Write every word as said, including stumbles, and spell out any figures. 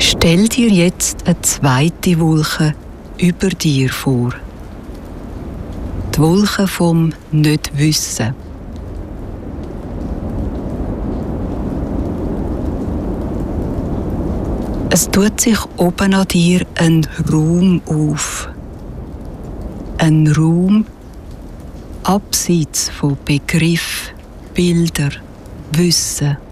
Stell dir jetzt eine zweite Wolke über dir vor. Die Wolke vom Nicht-Wissen. Es tut sich oben an dir ein Raum auf. Ein Raum abseits von Begriff, Bilder, Wissen.